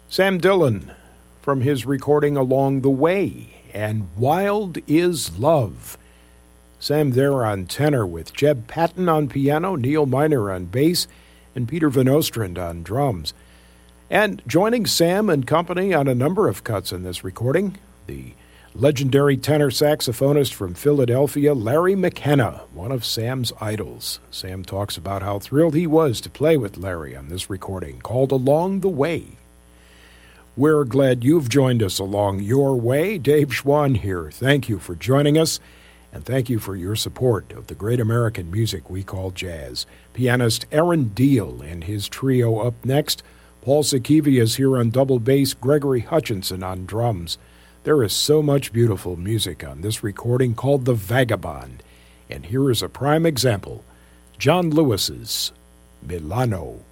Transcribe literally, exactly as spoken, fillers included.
Sam Dillon from his recording Along the Way and Wild is Love. Sam there on tenor with Jeb Patton on piano, Neil Miner on bass, and Peter Van Ostrand on drums. And joining Sam and company on a number of cuts in this recording, the legendary tenor saxophonist from Philadelphia, Larry McKenna, one of Sam's idols. Sam talks about how thrilled he was to play with Larry on this recording called Along the Way. We're glad you've joined us along your way. Dave Schwann here. Thank you for joining us, and thank you for your support of the great American music we call jazz. Pianist Aaron Deal and his trio up next. Paul Sakivi is here on double bass, Gregory Hutchinson on drums. There is so much beautiful music on this recording called The Vagabond, and here is a prime example, John Lewis's Milano.